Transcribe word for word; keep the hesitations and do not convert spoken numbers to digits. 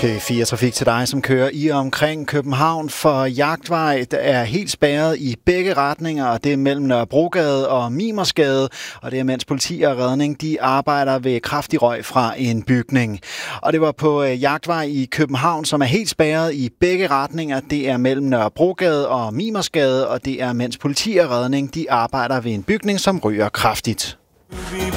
P fire Trafik til dig, som kører i og omkring København, for Jagtvej er helt spærret i begge retninger, og det er mellem Nørrebrogade og Mimersgade, og det er mens politi og redning de arbejder ved kraftig røg fra en bygning. Og det var på Jagtvej i København, som er helt spærret i begge retninger. Det er mellem Nørrebrogade og Mimersgade, og det er mens politi og redning de arbejder ved en bygning, som ryger kraftigt.